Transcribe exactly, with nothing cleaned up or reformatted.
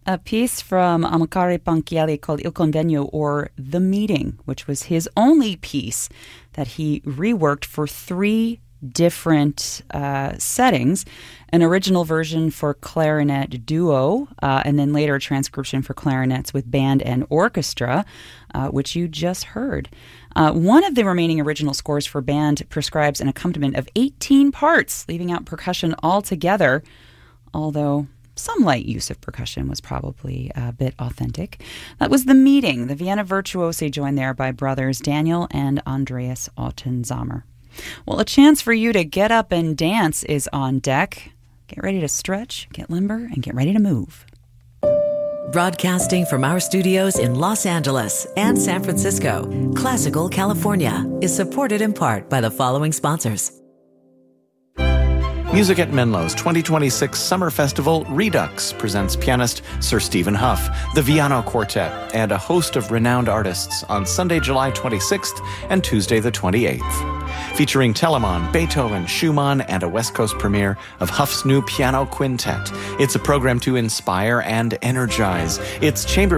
a piece from Amilcare Ponchielli called Il Convegno, or The Meeting, which was his only piece that he reworked for three different uh, settings. An original version for clarinet duo, uh, and then later a transcription for clarinets with band and orchestra, uh, which you just heard. Uh, one of the remaining original scores for band prescribes an accompaniment of eighteen parts, leaving out percussion altogether, although some light use of percussion was probably a bit authentic. That was The Meeting, the Vienna virtuosi, joined there by brothers Daniel and Andreas Ottenzamer. Well, a chance for you to get up and dance is on deck. Get ready to stretch, get limber, and get ready to move. Broadcasting from our studios in Los Angeles and San Francisco, Classical California is supported in part by the following sponsors. Music at Menlo's twenty twenty-six Summer Festival Redux presents pianist Sir Stephen Huff, the Viano Quartet, and a host of renowned artists on Sunday, July twenty-sixth and Tuesday the twenty-eighth. Featuring Telemann, Beethoven, Schumann, and a West Coast premiere of Huff's new piano quintet. It's a program to inspire and energize. It's chamber